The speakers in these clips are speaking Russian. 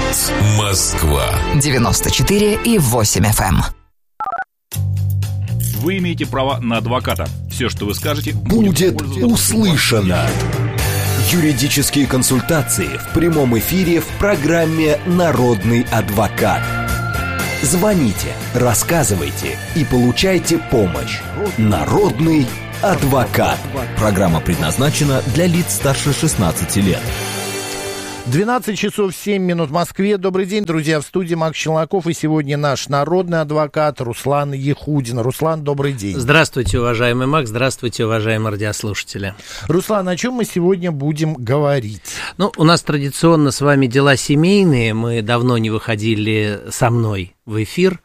Москва 94,8 FM. Вы имеете право на адвоката. Все, что вы скажете, будет услышано. Юридические консультации в прямом эфире в программе «Народный адвокат». Звоните, рассказывайте и получайте помощь. «Народный адвокат». Программа предназначена для лиц старше 16 лет. 12 часов 7 минут в Москве. Добрый день, друзья, в студии Макс Челноков. И сегодня наш народный адвокат Руслан Ехудин. Руслан, добрый день. Здравствуйте, уважаемый Макс. Здравствуйте, уважаемые радиослушатели. Руслан, о чем мы сегодня будем говорить? Ну, у нас традиционно с вами дела семейные. Мы давно не выходили со мной в эфир,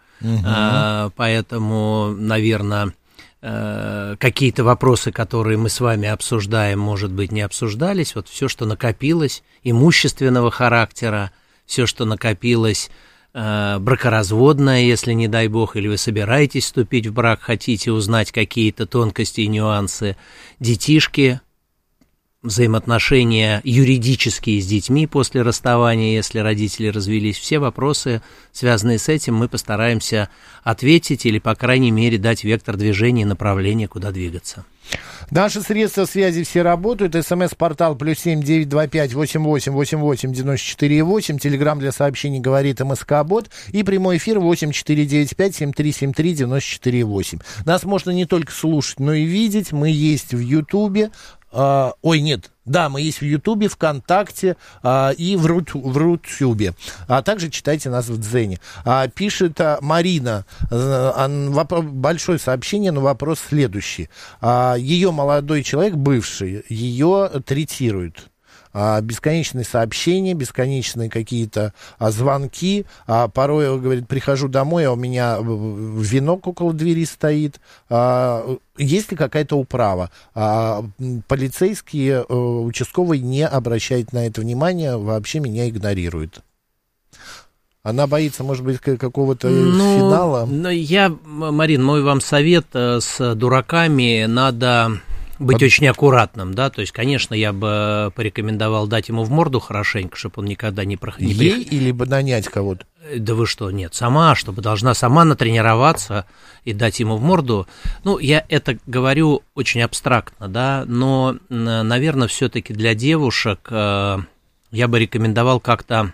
поэтому, наверное, какие-то вопросы, которые мы с вами обсуждаем, может быть, не обсуждались. Вот все, что накопилось, имущественного характера, все, что накопилось, бракоразводное, если, не дай бог, или вы собираетесь вступить в брак, хотите узнать какие-то тонкости и нюансы, детишки, взаимоотношения юридические с детьми после расставания, если родители развелись, все вопросы, связанные с этим, мы постараемся ответить или, по крайней мере, дать вектор движения и направление, куда двигаться. Наши средства связи все работают. СМС-портал +7 925 88 88 94 8. Телеграм для сообщений говорит МСК-бот. И прямой эфир 8 495 7373 94 8. Нас можно не только слушать, но и видеть. Мы есть в Ютубе. Мы есть в Ютубе, ВКонтакте и в Рутюбе. А также читайте нас в Дзене. Пишет Марина, большое сообщение, но вопрос следующий. Ее молодой человек, бывший, ее третирует. Бесконечные сообщения, бесконечные какие-то звонки. Порой, говорит, прихожу домой, а у меня венок около двери стоит. Есть ли какая-то управа? Полицейские, участковые не обращают на это внимания, вообще меня игнорируют. Она боится, может быть, какого-то финала? Марин, мой вам совет: с дураками надо быть очень аккуратным, да, то есть, конечно, я бы порекомендовал дать ему в морду хорошенько, чтобы он никогда не проходил. Ей или бы нанять кого-то? Да вы что, нет, сама, чтобы должна сама натренироваться и дать ему в морду. Ну, я это говорю очень абстрактно, да, но, наверное, все-таки для девушек я бы рекомендовал как-то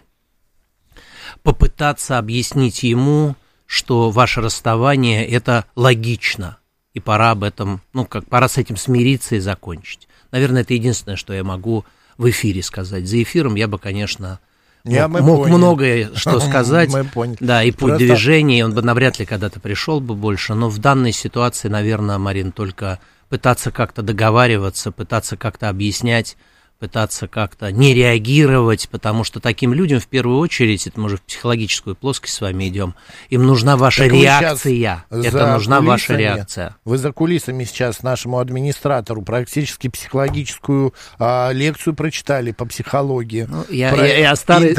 попытаться объяснить ему, что ваше расставание – это логично. И пора об этом, пора с этим смириться и закончить. Наверное, это единственное, что я могу в эфире сказать. За эфиром я бы, конечно, мог многое что сказать. Да, и путь движения, он бы навряд ли когда-то пришел бы больше. Но в данной ситуации, наверное, Марин, только пытаться как-то договариваться, пытаться как-то объяснять, пытаться как-то не реагировать, потому что таким людям в первую очередь, это мы уже в психологическую плоскость с вами идем, им нужна ваша реакция. Это нужна ваша реакция. Вы за кулисами сейчас нашему администратору практически психологическую лекцию прочитали по психологии. Я старый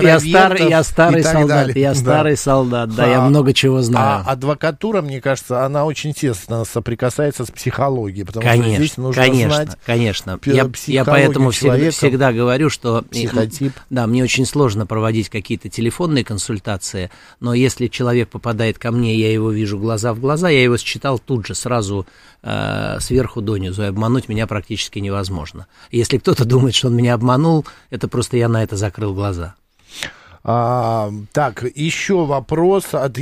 солдат, да, я много чего знаю. А адвокатура, мне кажется, она очень тесно соприкасается с психологией, потому что здесь нужно знать я поэтому всегда говорю, что психотип. Да, мне очень сложно проводить какие-то телефонные консультации, но если человек попадает ко мне, я его вижу глаза в глаза, я его считал тут же, сразу сверху донизу, и обмануть меня практически невозможно. Если кто-то думает, что он меня обманул, это просто я на это закрыл глаза. Так, еще вопрос от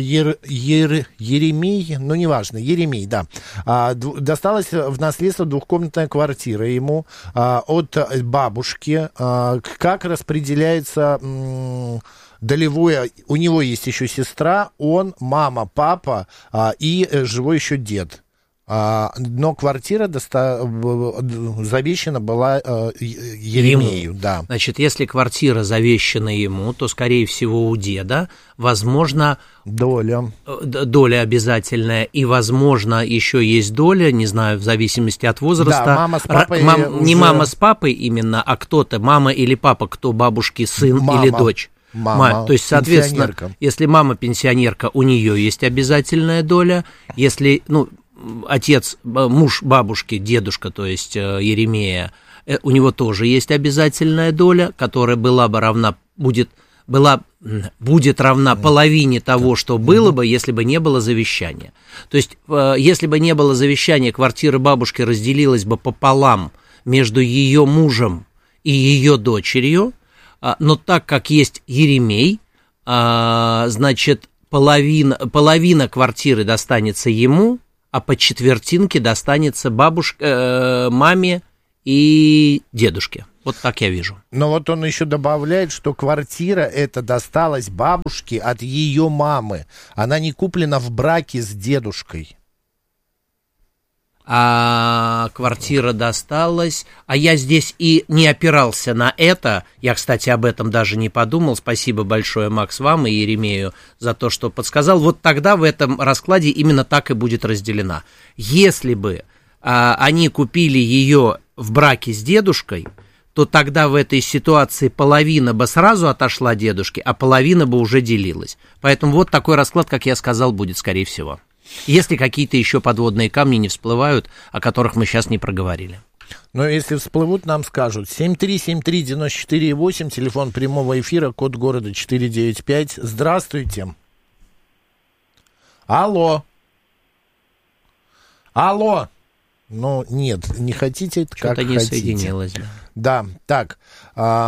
Еремей, Еремей, да. Досталась в наследство двухкомнатная квартира ему от бабушки. Как распределяется долевое? У него есть еще сестра, он, мама, папа и живой еще дед. Но квартира завещана была Еремею, да. Значит, если квартира завещана ему, то, скорее всего, у деда, возможно, доля обязательная, и, возможно, еще есть доля, не знаю, в зависимости от возраста. Да, мама с папой не мама с папой именно, а кто-то, мама или папа, кто бабушки сын или дочь. Мама, то есть, соответственно, если мама пенсионерка, у нее есть обязательная доля, если, отец, муж бабушки, дедушка, то есть Еремея, у него тоже есть обязательная доля, которая была бы будет равна половине того, что было бы, если бы не было завещания. То есть, если бы не было завещания, квартира бабушки разделилась бы пополам между ее мужем и ее дочерью, но так как есть Еремей, значит, половина квартиры достанется ему, а по четвертинке достанется бабушке, маме и дедушке. Вот так я вижу. Но вот он еще добавляет, что квартира эта досталась бабушке от ее мамы. Она не куплена в браке с дедушкой. А квартира досталась, а я здесь и не опирался на это, я, кстати, об этом даже не подумал, спасибо большое, Макс, вам и Еремею за то, что подсказал, вот тогда в этом раскладе именно так и будет разделена. Если бы они купили ее в браке с дедушкой, то тогда в этой ситуации половина бы сразу отошла дедушке, а половина бы уже делилась. Поэтому вот такой расклад, как я сказал, будет, скорее всего. Если какие-то еще подводные камни не всплывают, о которых мы сейчас не проговорили. Но если всплывут, нам скажут. 7373948, телефон прямого эфира, код города 495. Здравствуйте. Алло. Алло. Ну, нет, не хотите, как что-то не хотите. Соединилось. Да, так. Я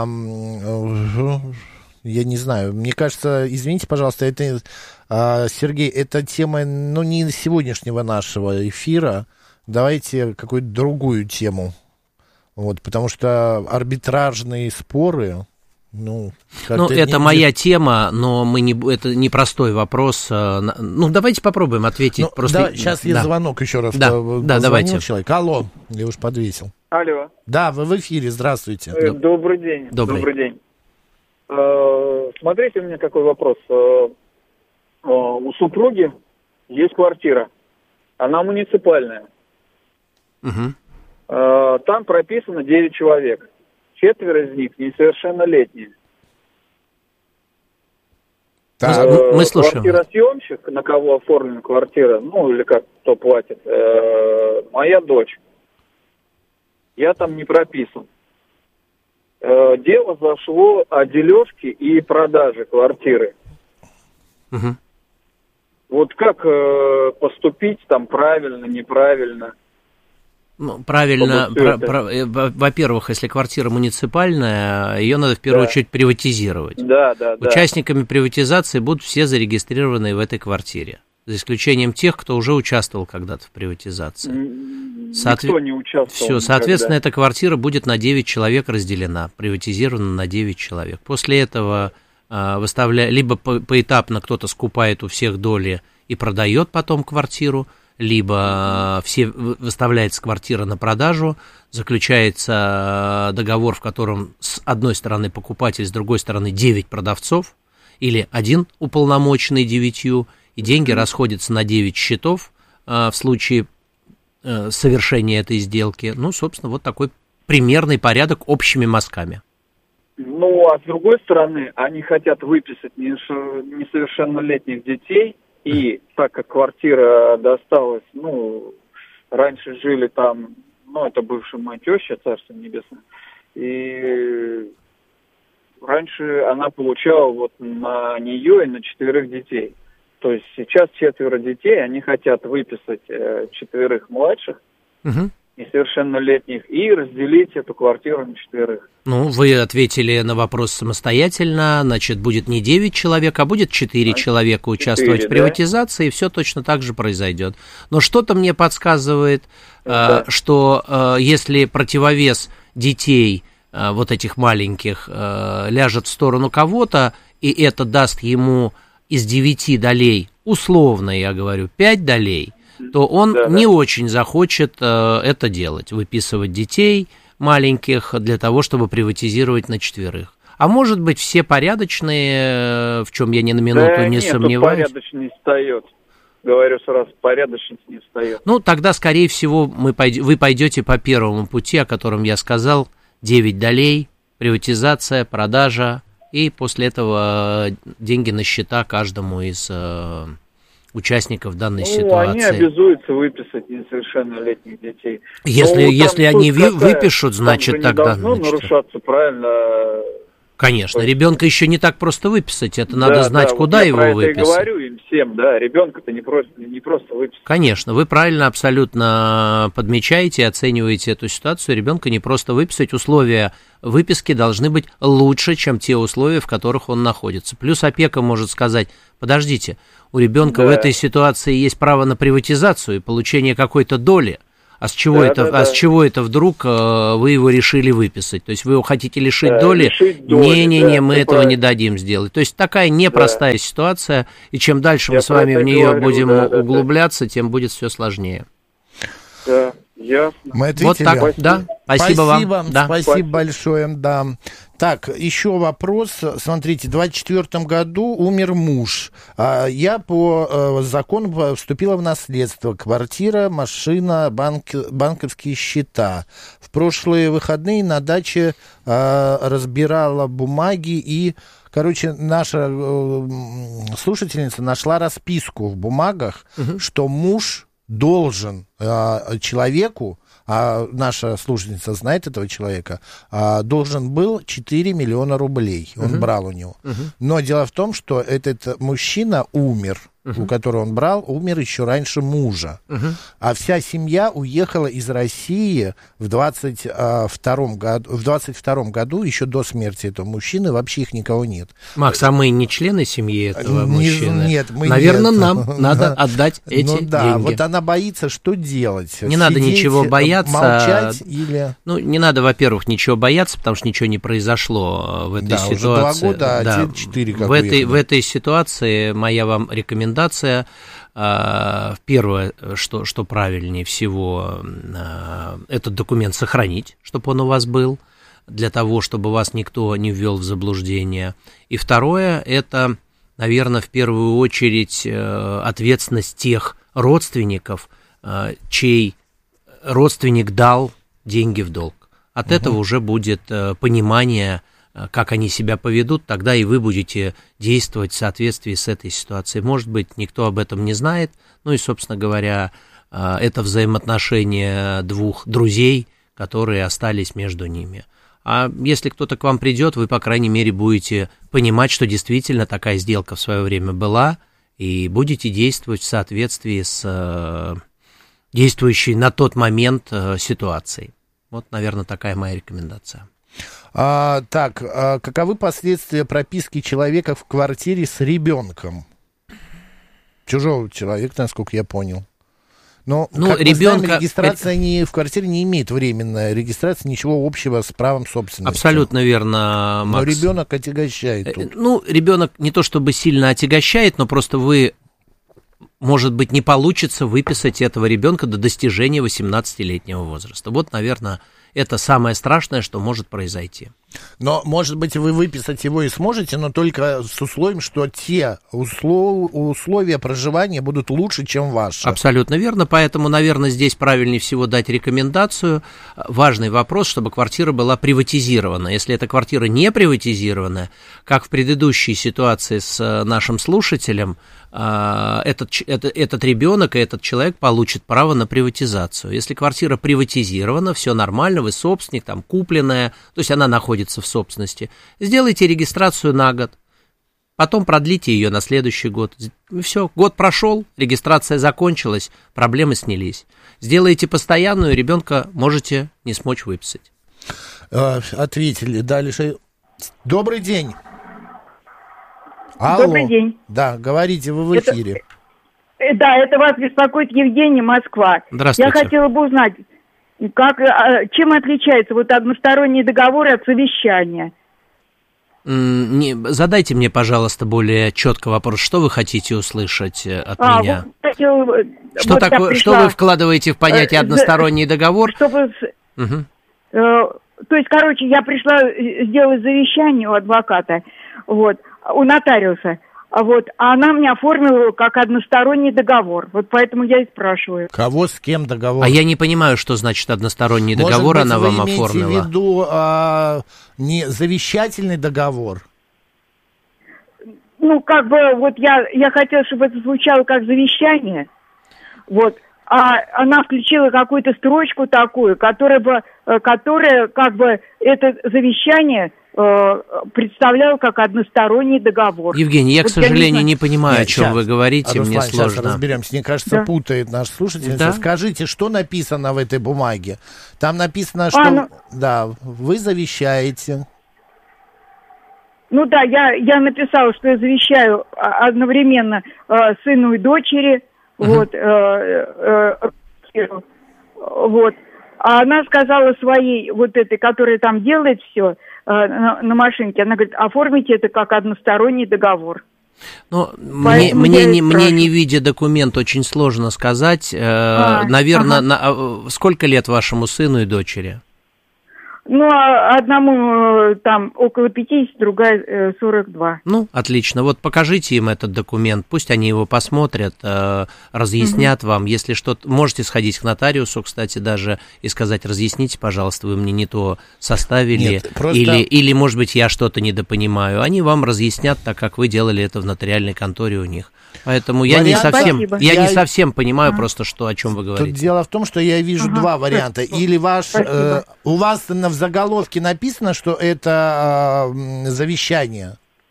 не знаю, мне кажется, извините, пожалуйста, это, Сергей, это тема, ну, не сегодняшнего нашего эфира. Давайте какую-то другую тему. Вот, потому что арбитражные споры, ну это моя тема, но это непростой вопрос. Ну, давайте попробуем ответить. Сейчас есть звонок еще раз. Да, давайте. Человек. Алло, я уж подвесил. Алло. Да, вы в эфире, здравствуйте. Добрый день. Добрый день. Смотрите, у меня какой вопрос. У супруги есть квартира. Она муниципальная. Угу. Там прописано 9 человек. 4 из них несовершеннолетние. Мы слушаем. Квартиросъемщик, на кого оформлена квартира, ну или как кто платит, моя дочь. Я там не прописан. Дело зашло о дележке и продаже квартиры. Угу. Вот как поступить там правильно, неправильно? Ну, правильно, во-первых, если квартира муниципальная, ее надо в первую очередь приватизировать. Да. Участниками приватизации будут все зарегистрированные в этой квартире, за исключением тех, кто уже участвовал когда-то в приватизации. Никто не участвовал. Все, соответственно, эта квартира будет на 9 человек разделена, приватизирована на 9 человек. После этого либо поэтапно кто-то скупает у всех доли и продает потом квартиру, либо выставляется квартира на продажу, заключается договор, в котором с одной стороны покупатель, с другой стороны 9 продавцов, или один уполномоченный 9, и деньги расходятся на 9 счетов в случае совершения этой сделки. Ну, собственно, вот такой примерный порядок общими мазками. Ну, а с другой стороны, они хотят выписать несовершеннолетних детей, и так как квартира досталась, ну, раньше жили там, ну, это бывшая моя теща, царство небесное, и раньше она получала вот на нее и на 4 детей. То есть сейчас 4 детей, они хотят выписать 4 младших, несовершеннолетних, и разделить эту квартиру на 4. Ну, вы ответили на вопрос самостоятельно, значит, будет не 9 человек, а будет 4 человека участвовать в приватизации, и все точно так же произойдет. Но что-то мне подсказывает, что если противовес детей, вот этих маленьких, ляжет в сторону кого-то, и это даст ему из 9 долей, условно я говорю, 5 долей, то он не очень захочет это делать, выписывать детей маленьких для того, чтобы приватизировать на 4. А может быть, все порядочные, в чем я ни на минуту не сомневаюсь. Нет, порядочный встает. Говорю сразу, порядочность не встает. Ну, тогда, скорее всего, вы пойдете по первому пути, о котором я сказал, 9 долей, приватизация, продажа, и после этого деньги на счета каждому из участников данной ситуации. Они обязуются выписать несовершеннолетних детей. Если они выпишут, значит, там же тогда... не должно нарушаться, правильно, Конечно, ребенка еще не так просто выписать, это надо знать, куда его выписать. Я про это и говорю им всем, да, ребенка-то не просто выписать. Конечно, вы правильно абсолютно подмечаете и оцениваете эту ситуацию, ребенка не просто выписать, условия выписки должны быть лучше, чем те условия, в которых он находится. Плюс опека может сказать, подождите, у ребенка в этой ситуации есть право на приватизацию и получение какой-то доли. А с чего это вдруг вы его решили выписать? То есть вы его хотите лишить доли? Не-не-не, мы этого не дадим сделать. То есть такая непростая ситуация, и чем дальше мы с вами в нее будем углубляться, тем будет все сложнее. Да, ясно. Мы ответили. Вот так, да. Спасибо вам. Да. Спасибо большое, да. Так, еще вопрос. Смотрите, в 24 году умер муж. Я по закону вступила в наследство. Квартира, машина, банковские счета. В прошлые выходные на даче разбирала бумаги и... Короче, наша слушательница нашла расписку в бумагах, что муж должен человеку, а наша слушательница знает этого человека, должен был 4 миллиона рублей. Он брал у него. Но дело в том, что этот мужчина умер, у которого он брал, умер еще раньше мужа. А вся семья уехала из России в 22 году, еще до смерти этого мужчины, вообще их никого нет. Макс, а мы не члены семьи этого мужчины? Нет, мы Наверное, нет. нам надо отдать эти деньги. Вот она боится, что делать? Не надо ничего бояться. Молчать или... Ну, не надо, во-первых, ничего бояться, потому что ничего не произошло в этой ситуации. Уже 2 года, а 4 как в этой ситуации моя вам рекомендация. Первое, что правильнее всего, этот документ сохранить, чтобы он у вас был, для того, чтобы вас никто не ввел в заблуждение. И второе, это, наверное, в первую очередь ответственность тех родственников, чей родственник дал деньги в долг. От этого уже будет понимание, как они себя поведут, тогда и вы будете действовать в соответствии с этой ситуацией. Может быть, никто об этом не знает, ну и, собственно говоря, это взаимоотношения двух друзей, которые остались между ними. А если кто-то к вам придет, вы, по крайней мере, будете понимать, что действительно такая сделка в свое время была, и будете действовать в соответствии с действующей на тот момент ситуацией. Вот, наверное, такая моя рекомендация. Каковы последствия прописки человека в квартире с ребенком? Чужого человека, насколько я понял. Но ребенка... регистрация в квартире не имеет временная. Регистрация ничего общего с правом собственности. Абсолютно верно, Макс. Но ребенок отягощает тут. Ребенок не то чтобы сильно отягощает, но просто может быть, не получится выписать этого ребенка до достижения 18-летнего возраста. Вот, наверное, это самое страшное, что может произойти. Но, может быть, вы выписать его и сможете, но только с условием, что те условия проживания будут лучше, чем ваши. Абсолютно верно, поэтому, наверное, здесь правильнее всего дать рекомендацию. Важный вопрос, чтобы квартира была приватизирована. Если эта квартира не приватизирована, как в предыдущей ситуации с нашим слушателем, этот ребенок и этот человек получит право на приватизацию. Если квартира приватизирована, все нормально, вы собственник, там купленная, то есть она находится в собственности, сделайте регистрацию на год, потом продлите ее на следующий год. Все, год прошел, регистрация закончилась, проблемы снялись. Сделаете постоянную, ребенка можете не смочь выписать. Ответили. Дальше. Добрый день. Алло. Добрый день. Да, говорите, вы в эфире. Это вас беспокоит Евгений, Москва. Здравствуйте. Я хотела бы узнать, чем отличается односторонний договор от совещания? Задайте мне, пожалуйста, более четко вопрос, что вы хотите услышать от меня? Что вы вкладываете в понятие односторонний договор? То есть, я пришла сделать завещание у адвоката, у нотариуса, а она мне оформила как односторонний договор. Поэтому я и спрашиваю. Кого с кем договор? А я не понимаю, что значит односторонний договор, она вам оформила. Может быть, вы имеете в виду не завещательный договор? Я хотела, чтобы это звучало как завещание. А она включила какую-то строчку такую, которая это завещание представлял как односторонний договор. Евгений, я, к сожалению, не понимаю, о чем вы говорите, Руслан, мне сложно. Сейчас разберемся. Мне кажется, путает наш слушатель. Да? Скажите, что написано в этой бумаге? Там написано, что вы завещаете. Ну да, я написала, что я завещаю одновременно сыну и дочери, вот. А она сказала своей, вот этой, которая там делает все на машинке, она говорит, оформите это как односторонний договор. Ну, мне не видя документ, очень сложно сказать. Наверное, сколько лет вашему сыну и дочери? Ну, одному там около 50, другая 42. Ну, отлично. Вот покажите им этот документ, пусть они его посмотрят, разъяснят вам. Если что-то... Можете сходить к нотариусу, кстати, даже, и сказать, разъясните, пожалуйста, вы мне не то составили, Нет, просто... или, может быть, я что-то недопонимаю. Они вам разъяснят, так как вы делали это в нотариальной конторе у них. Поэтому я не совсем понимаю просто, о чем вы говорите. Тут дело в том, что я вижу два варианта. Или у вас в заголовке написано, что это завещание.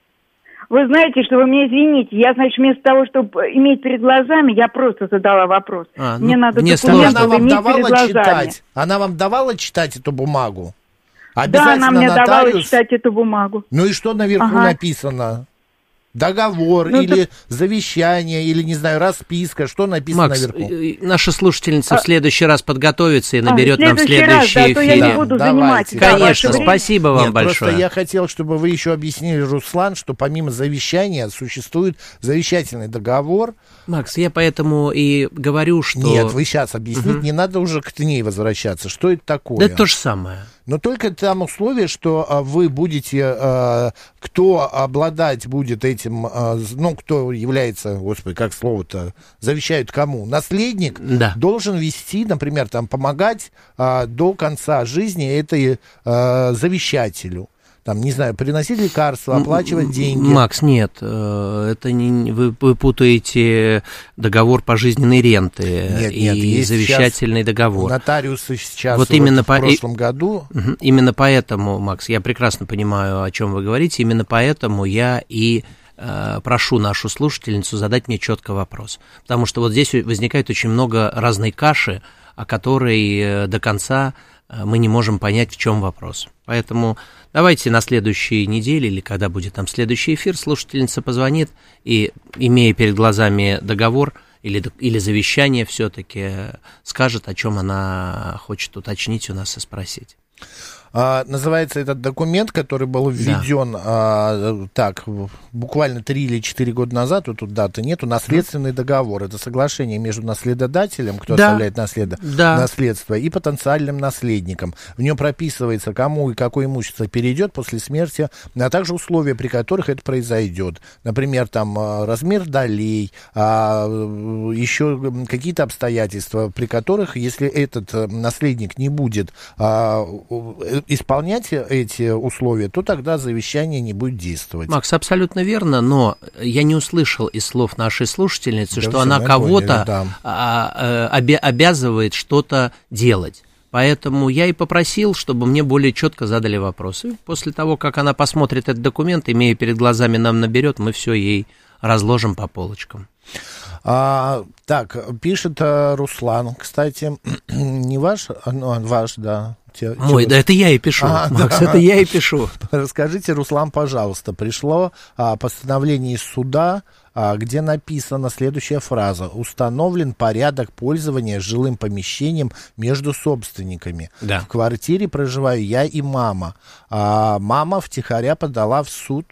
Вы знаете, что вы меня извините. Я, значит, вместо того, чтобы иметь перед глазами, я просто задала вопрос. Мне надо документ, чтобы иметь перед глазами. Она вам давала читать эту бумагу? Да, она мне давала читать эту бумагу. Ну и что наверху написано? Договор или завещание, или, не знаю, расписка, что написано наверху? Наша слушательница в следующий раз подготовится и наберет нам следующий эфир. Я не буду занимать. Конечно, спасибо вам большое. Просто я хотел, чтобы вы еще объяснили, Руслан, что помимо завещания существует завещательный договор. Макс, я поэтому и говорю, что... Нет, вы сейчас объясните, не надо уже к ней возвращаться. Что это такое? Да это то же самое. Но только там условие, что вы будете, кто обладать будет этим, кто является, господи, как слово-то, завещают кому? Наследник должен вести, например, там, помогать до конца жизни этой завещателю. Там, не знаю, приносить лекарства, оплачивать деньги. Макс, нет, это не вы путаете договор пожизненной ренты и завещательный договор. Нотариусы сейчас вот именно в прошлом году. Именно поэтому, Макс, я прекрасно понимаю, о чем вы говорите, именно поэтому я и прошу нашу слушательницу задать мне четко вопрос. Потому что вот здесь возникает очень много разной каши, о которой до конца мы не можем понять, в чем вопрос. Поэтому давайте на следующей неделе, или когда будет там следующий эфир, слушательница позвонит и, имея перед глазами договор или завещание, все-таки скажет, о чем она хочет уточнить у нас и спросить. Называется этот документ, который был введен буквально 3 или 4 года назад, вот тут даты нету, наследственный договор. Это соглашение между наследодателем, кто оставляет наследство, и потенциальным наследником. В нем прописывается, кому и какое имущество перейдет после смерти, а также условия, при которых это произойдет. Например, там размер долей, еще какие-то обстоятельства, при которых, если этот наследник не будет исполнять эти условия, то тогда завещание не будет действовать. Макс, абсолютно верно, но я не услышал из слов нашей слушательницы, что она кого-то обязывает что-то делать. Поэтому я и попросил, чтобы мне более четко задали вопросы. После того, как она посмотрит этот документ, имея перед глазами, нам наберет, мы все ей разложим по полочкам. Так, пишет Руслан, кстати, не ваш, ваш, да. Мой, да это я и пишу, Макс, это я и пишу. Расскажите, Руслан, пожалуйста, пришло постановление из суда, где написана следующая фраза: установлен порядок пользования жилым помещением между собственниками. Да. В квартире проживаю я и мама. Мама втихаря подала в суд.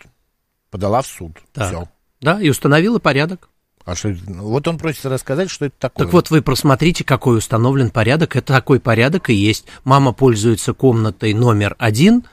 Все. Да, и установила порядок. А что, вот он просит рассказать, что это такое. Так вот вы просмотрите, какой установлен порядок. Это такой порядок и есть. Мама пользуется комнатой номер 1,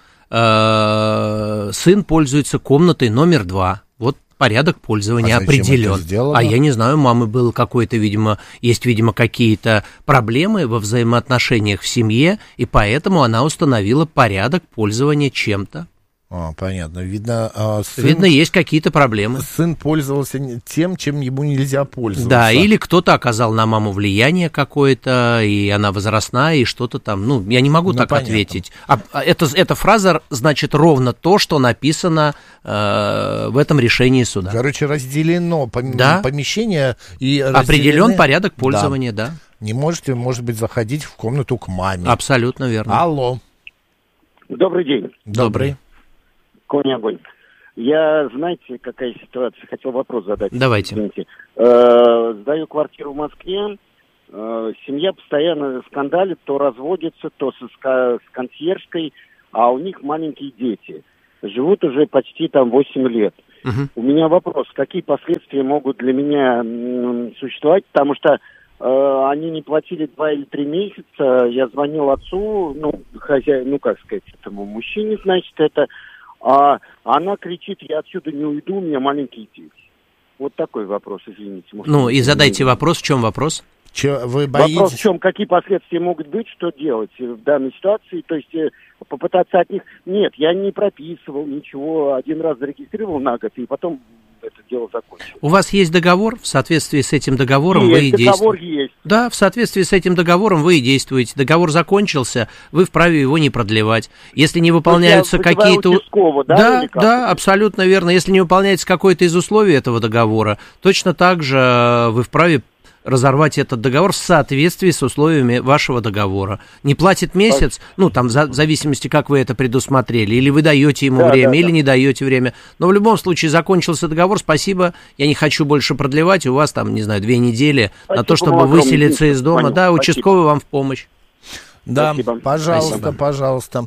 сын пользуется комнатой номер 2. Вот порядок пользования определен. А я не знаю, у мамы было какое-то, видимо, какие-то проблемы во взаимоотношениях в семье, и поэтому она установила порядок пользования чем-то. Понятно. Видно, есть какие-то проблемы. Сын пользовался тем, чем ему нельзя пользоваться. Да, или кто-то оказал на маму влияние какое-то, и она возрастная, и что-то там. Ну, я не могу так понятно. Ответить. Эта фраза значит ровно то, что написано в этом решении суда. Короче, разделено помещение и определен порядок пользования, да. Не можете, может быть, заходить в комнату к маме. Абсолютно верно. Алло. Добрый день. Добрый. Конь огонь. Я, знаете, какая ситуация? Хотел вопрос задать. Давайте. Извините. Сдаю квартиру в Москве. Семья постоянно скандалит, то разводится, то с консьержкой, а у них маленькие дети. Живут уже почти там 8 лет. У меня вопрос, какие последствия могут для меня существовать, потому что они не платили 2 или 3 месяца, я звонил отцу, этому мужчине, значит, это... А она кричит, я отсюда не уйду, у меня маленькие дети. Вот такой вопрос, извините. Может, и задайте вопрос, в чем вопрос? Вы боитесь... Вопрос в чем, какие последствия могут быть, что делать в данной ситуации, то есть попытаться от них... Нет, я не прописывал ничего, один раз зарегистрировал на год, и потом это дело закончилось. У вас есть договор, в соответствии с этим договором вы и действуете. Договор есть. Да, в соответствии с этим договором вы и действуете. Договор закончился, вы вправе его не продлевать. Если не выполняются какие-то... Да, абсолютно верно. Если не выполняется какое-то из условий этого договора, точно так же вы вправе разорвать этот договор в соответствии с условиями вашего договора. Не платит месяц, в зависимости, как вы это предусмотрели, или вы даете ему время, или не даете время. Но в любом случае закончился договор, спасибо, я не хочу больше продлевать, у вас 2 недели на то, чтобы выселиться из дома. Понятно. Да, участковый вам в помощь. Да, спасибо. Пожалуйста.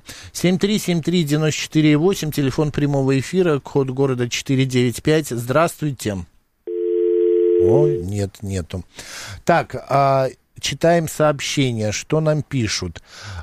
7373948, телефон прямого эфира, код города 495. Здравствуйте. Нету. Так, читаем сообщения, что нам пишут.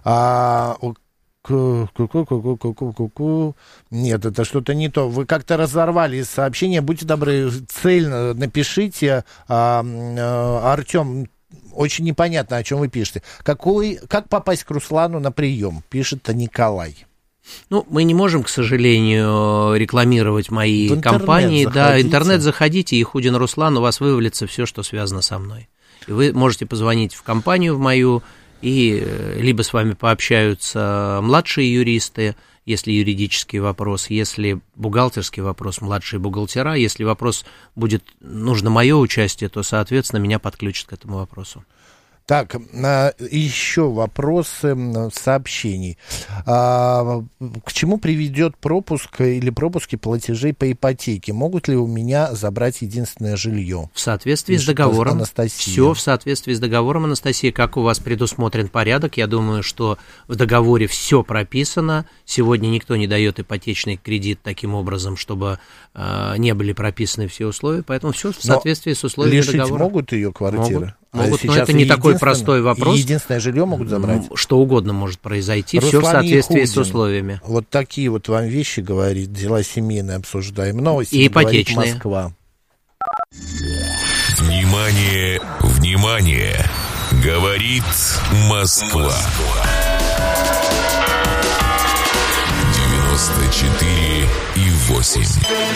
Нет, это что-то не то. Вы как-то разорвали сообщение. Будьте добры, цельно напишите. Артем, очень непонятно, о чем вы пишете. Как попасть к Руслану на прием? Пишет Николай. Мы не можем, к сожалению, рекламировать мои компании. Да, интернет заходите, и Худин Руслан, у вас вывалится все, что связано со мной. И вы можете позвонить в компанию в мою, и либо с вами пообщаются младшие юристы, если юридический вопрос, если бухгалтерский вопрос, младшие бухгалтера, если вопрос будет нужно мое участие, то, соответственно, меня подключат к этому вопросу. Так, еще вопросы сообщений. К чему приведет пропуск или пропуски платежей по ипотеке? Могут ли у меня забрать единственное жилье? В соответствии с договором. Анастасия. Все в соответствии с договором, Анастасия. Как у вас предусмотрен порядок? Я думаю, что в договоре все прописано. Сегодня никто не дает ипотечный кредит таким образом, чтобы не были прописаны все условия. Поэтому все в соответствии с условиями договора. Лишить могут ее квартиры? Могут, но это не такой простой вопрос. Единственное жилье могут забрать? Что угодно может произойти, все в соответствии с условиями. Вот такие вот вам вещи говорит, дела семейные обсуждаем. Новости и ипотечные. Москва. Внимание, внимание! Говорит Москва. 94,8.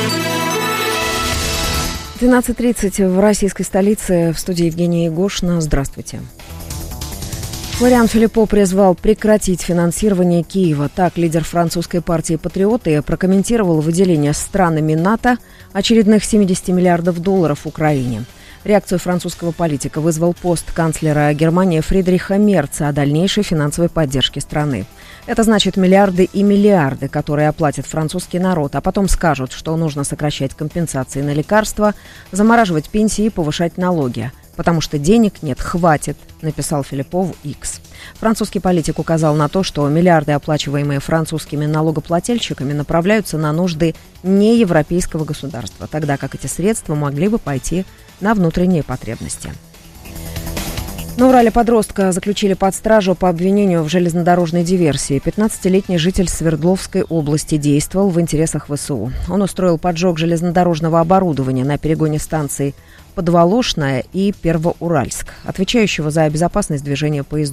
12:30 в российской столице. В студии Евгения Егошина. Здравствуйте. Флориан Филиппо призвал прекратить финансирование Киева. Так, лидер французской партии «Патриоты» прокомментировал выделение странами НАТО очередных 70 миллиардов долларов Украине. Реакцию французского политика вызвал пост канцлера Германии Фридриха Мерца о дальнейшей финансовой поддержке страны. Это значит миллиарды и миллиарды, которые оплатит французский народ, а потом скажут, что нужно сокращать компенсации на лекарства, замораживать пенсии и повышать налоги. Потому что денег нет, хватит, написал Филиппо в X. Французский политик указал на то, что миллиарды, оплачиваемые французскими налогоплательщиками, направляются на нужды неевропейского государства, тогда как эти средства могли бы пойти на внутренние потребности. На Урале подростка заключили под стражу по обвинению в железнодорожной диверсии. 15-летний житель Свердловской области действовал в интересах ВСУ. Он устроил поджог железнодорожного оборудования на перегоне станций Подволошная и Первоуральск, отвечающего за безопасность движения поездов.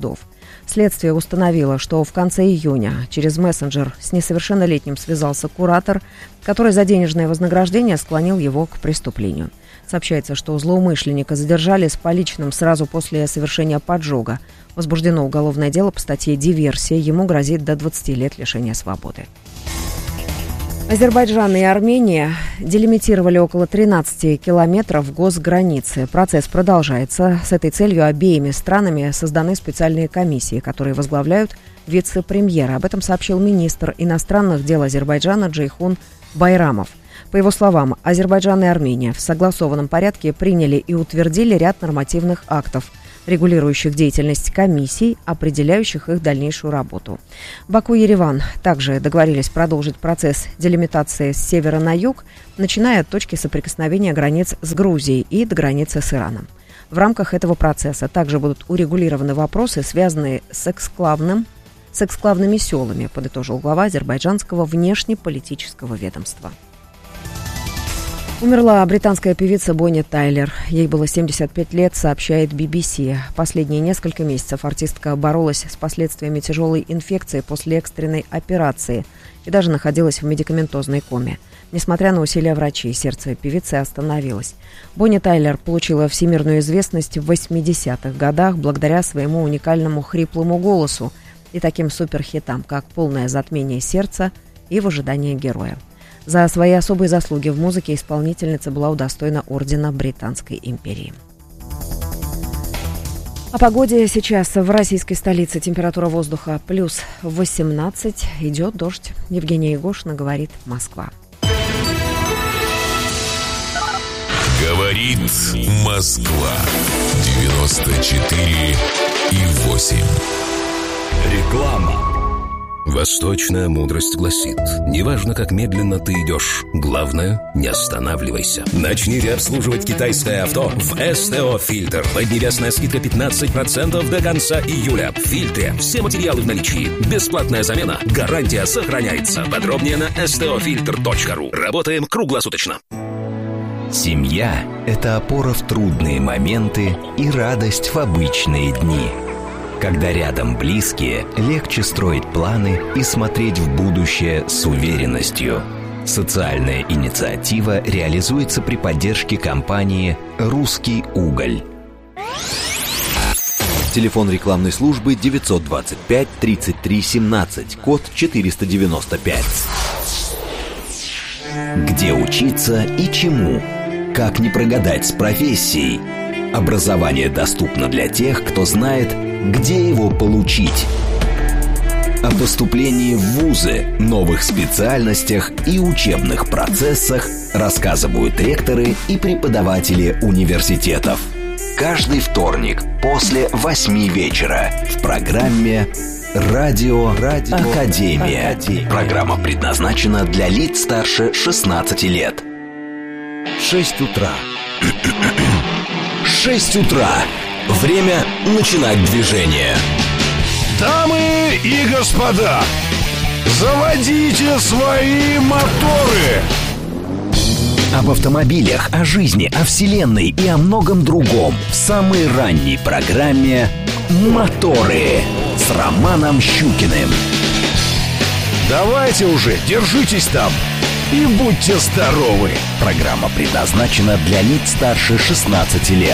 Следствие установило, что в конце июня через мессенджер с несовершеннолетним связался куратор, который за денежное вознаграждение склонил его к преступлению. Сообщается, что злоумышленника задержали с поличным сразу после совершения поджога. Возбуждено уголовное дело по статье «Диверсия». Ему грозит до 20 лет лишения свободы. Азербайджан и Армения делимитировали около 13 километров госграницы. Процесс продолжается. С этой целью обеими странами созданы специальные комиссии, которые возглавляют вице-премьеры. Об этом сообщил министр иностранных дел Азербайджана Джейхун Байрамов. По его словам, Азербайджан и Армения в согласованном порядке приняли и утвердили ряд нормативных актов, регулирующих деятельность комиссий, определяющих их дальнейшую работу. Баку и Ереван также договорились продолжить процесс делимитации с севера на юг, начиная от точки соприкосновения границ с Грузией и до границы с Ираном. В рамках этого процесса также будут урегулированы вопросы, связанные с эксклавными селами, подытожил глава азербайджанского внешнеполитического ведомства. Умерла британская певица Бонни Тайлер. Ей было 75 лет, сообщает BBC. Последние несколько месяцев артистка боролась с последствиями тяжелой инфекции после экстренной операции и даже находилась в медикаментозной коме. Несмотря на усилия врачей, сердце певицы остановилось. Бонни Тайлер получила всемирную известность в 80-х годах благодаря своему уникальному хриплому голосу и таким суперхитам, как «Полное затмение сердца» и «В ожидании героя». За свои особые заслуги в музыке исполнительница была удостоена ордена Британской империи. О погоде сейчас в российской столице. Температура воздуха плюс 18. Идет дождь. Евгения Егошина, говорит Москва. Говорит Москва. 94,8. Реклама. Восточная мудрость гласит: неважно, как медленно ты идешь, главное, не останавливайся. Начни обслуживать китайское авто в СТО «Фильтр». Поднебесная скидка 15% до конца июля. В «Фильтре» все материалы в наличии. Бесплатная замена. Гарантия сохраняется. Подробнее на stofilter.ru. Работаем круглосуточно. Семья – это опора в трудные моменты и радость в обычные дни. Когда рядом близкие, легче строить планы и смотреть в будущее с уверенностью. Социальная инициатива реализуется при поддержке компании «Русский уголь». Телефон рекламной службы 925 33 17, код 495. Где учиться и чему? Как не прогадать с профессией? Образование доступно для тех, кто знает, где его получить. О поступлении в вузы, новых специальностях и учебных процессах рассказывают ректоры и преподаватели университетов. Каждый вторник после 8 вечера в программе «Радио Академия». Программа предназначена для лиц старше 16 лет. 6 утра. 6 утра. Время начинать движение. Дамы и господа, заводите свои моторы. Об автомобилях, о жизни, о вселенной и о многом другом в самой ранней программе «Моторы» с Романом Щукиным. Давайте уже, держитесь там и будьте здоровы. Программа предназначена для лиц старше 16 лет.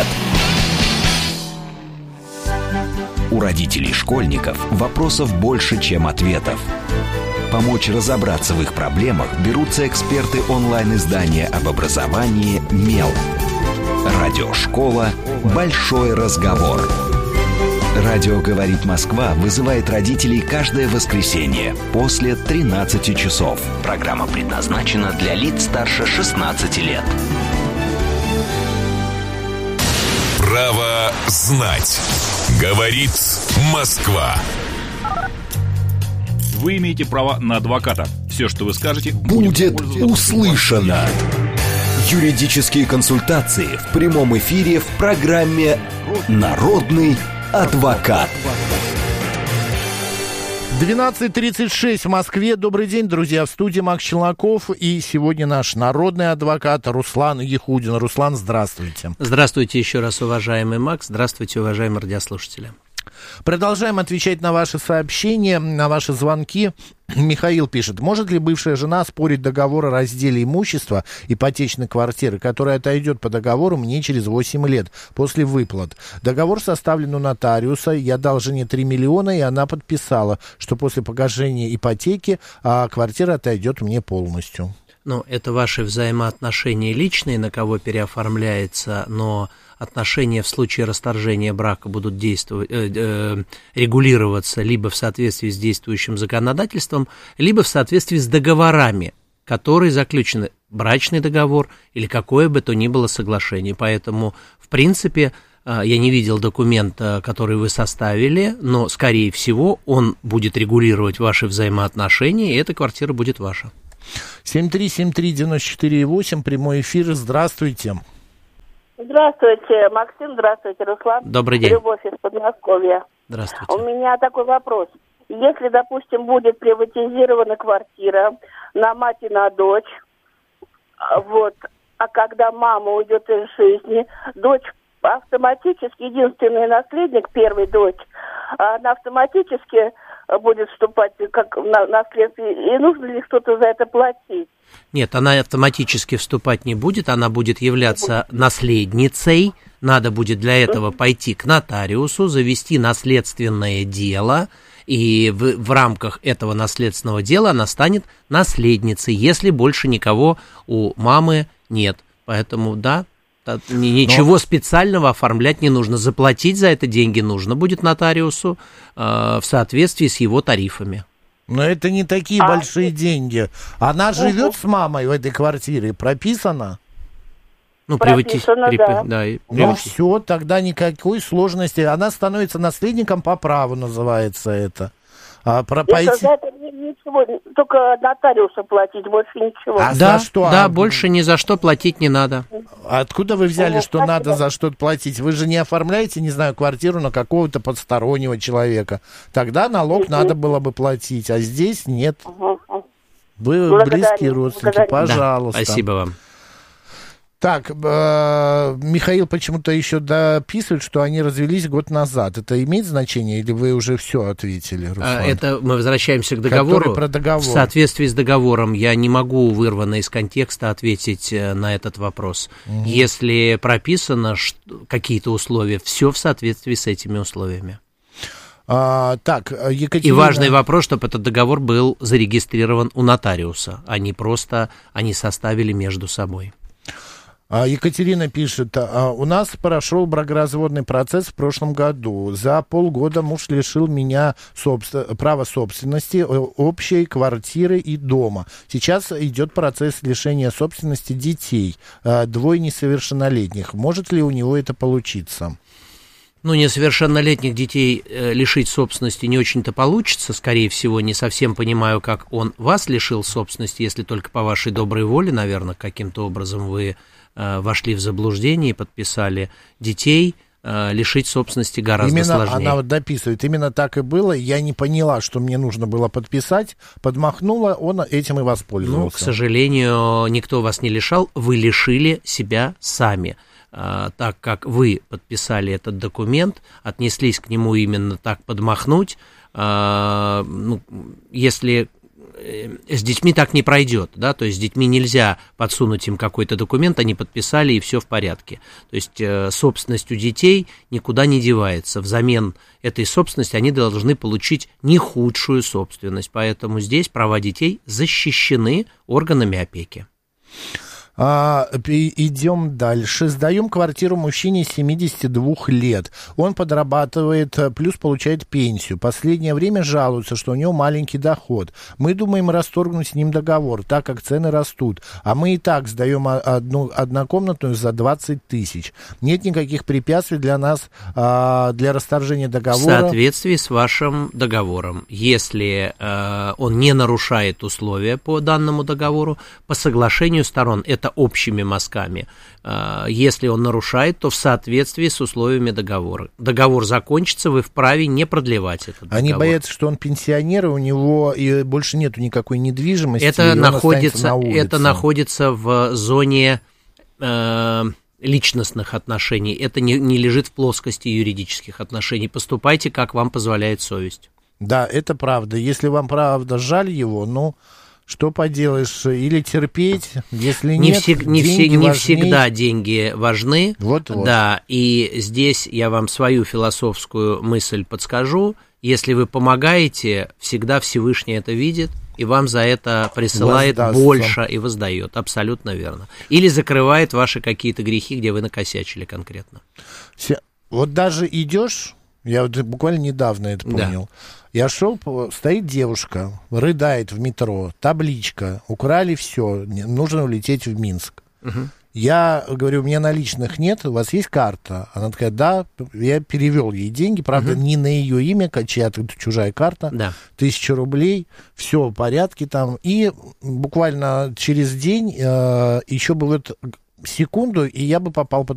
У родителей школьников вопросов больше, чем ответов. Помочь разобраться в их проблемах берутся эксперты онлайн-издания об образовании «Мел». Радиошкола «Большой разговор». Радио «Говорит Москва» вызывает родителей каждое воскресенье после 13 часов. Программа предназначена для лиц старше 16 лет. Право знать. Говорит Москва. Вы имеете право на адвоката. Все, что вы скажете, будет услышано. Юридические консультации в прямом эфире в программе «Народный адвокат». 12:36 в Москве. Добрый день, друзья. В студии Макс Челноков. И сегодня наш народный адвокат Руслан Яхудин. Руслан, здравствуйте. Здравствуйте еще раз, уважаемый Макс. Здравствуйте, уважаемые радиослушатели. Продолжаем отвечать на ваши сообщения, на ваши звонки. Михаил пишет, может ли бывшая жена спорить договор о разделе имущества ипотечной квартиры, который отойдет по договору мне через 8 лет после выплат? Договор составлен у нотариуса, я дал жене 3 миллиона, и она подписала, что после погашения ипотеки квартира отойдет мне полностью. Ну, это ваши взаимоотношения личные, на кого переоформляется, но отношения в случае расторжения брака будут действовать, регулироваться либо в соответствии с действующим законодательством, либо в соответствии с договорами, которые заключены, брачный договор или какое бы то ни было соглашение. Поэтому, в принципе, я не видел документа, который вы составили, но, скорее всего, он будет регулировать ваши взаимоотношения, и эта квартира будет ваша. 7373948, прямой эфир, здравствуйте. Здравствуйте, Максим, здравствуйте, Руслан. Добрый день. Любовь из Подмосковья. Здравствуйте. У меня такой вопрос. Если, допустим, будет приватизирована квартира на мать и на дочь, вот, а когда мама уйдет из жизни, дочь автоматически, единственный наследник, первая дочь, она автоматически будет вступать как наследство, и нужно ли что-то за это платить? Нет, она автоматически вступать не будет, она будет являться наследницей, надо будет для этого пойти к нотариусу, завести наследственное дело, и в рамках этого наследственного дела она станет наследницей, если больше никого у мамы нет. Поэтому, да, ничего специального оформлять не нужно. Заплатить за это деньги нужно будет нотариусу в соответствии с его тарифами. Но это не такие большие деньги. Она живет с мамой в этой квартире, прописана? Ну, Ну, все, тогда никакой сложности. Она становится наследником по праву, называется это. За это ничего, только нотариусу платить, больше ничего. За что? Да, больше ни за что платить не надо. Откуда вы взяли, что надо за что-то платить? Вы же не оформляете, не знаю, квартиру на какого-то подстороннего человека. Тогда налог надо было бы платить, а здесь нет. Вы близкие родственники, пожалуйста. Да, спасибо вам. Так, Михаил почему-то еще дописывает, что они развелись год назад. Это имеет значение, или вы уже все ответили, Руслан? Это мы возвращаемся к договору. Про договор. В соответствии с договором я не могу вырванно из контекста ответить на этот вопрос. Если прописано какие-то условия, все в соответствии с этими условиями. Так, Екатерина... И важный вопрос, чтобы этот договор был зарегистрирован у нотариуса, а не просто они составили между собой. Екатерина пишет, у нас прошел бракоразводный процесс в прошлом году. За полгода муж лишил меня права собственности, общей квартиры и дома. Сейчас идет процесс лишения собственности детей, 2 несовершеннолетних. Может ли у него это получиться? Ну, несовершеннолетних детей лишить собственности не очень-то получится, скорее всего, не совсем понимаю, как он вас лишил собственности, если только по вашей доброй воле, наверное, каким-то образом вы вошли в заблуждение и подписали детей, лишить собственности гораздо сложнее. Она вот дописывает, именно так и было, я не поняла, что мне нужно было подписать, подмахнула, он этим и воспользовался. Ну, к сожалению, никто вас не лишал, вы лишили себя сами. Так как вы подписали этот документ, отнеслись к нему именно так подмахнуть, ну, если с детьми так не пройдет, да, то есть с детьми нельзя подсунуть им какой-то документ, они подписали и все в порядке. То есть собственность у детей никуда не девается. Взамен этой собственности они должны получить не худшую собственность, поэтому здесь права детей защищены органами опеки. Идем дальше. Сдаем квартиру мужчине 72 лет. Он подрабатывает, плюс получает пенсию. Последнее время жалуется, что у него маленький доход. Мы думаем расторгнуть с ним договор, так как цены растут. А мы и так сдаем однокомнатную за 20 тысяч. Нет никаких препятствий для нас, для расторжения договора. В соответствии с вашим договором. Если он не нарушает условия по данному договору, по соглашению сторон, это общими мазками. Если он нарушает, то в соответствии с условиями договора. Договор закончится, вы вправе не продлевать этот договор. Они боятся, что он пенсионер, и у него и больше нету никакой недвижимости. Это находится в зоне личностных отношений, это не лежит в плоскости юридических отношений. Поступайте, как вам позволяет совесть. Да, это правда. Если вам правда жаль его, ну, что поделаешь, или терпеть, если нет, не всегда деньги важны. Вот-вот. Да, и здесь я вам свою философскую мысль подскажу. Если вы помогаете, всегда Всевышний это видит, и вам за это присылает больше и воздает. Абсолютно верно. Или закрывает ваши какие-то грехи, где вы накосячили конкретно. Вот даже идешь, я вот буквально недавно это понял. Да. Я шел, стоит девушка, рыдает в метро, табличка, украли все, нужно улететь в Минск. Угу. Я говорю, у меня наличных нет, у вас есть карта? Она такая, да, я перевел ей деньги, правда, не на ее имя, чья-то чужая карта, 1000 рублей, все в порядке там. И буквально через день еще бы вот секунду, и я бы попал под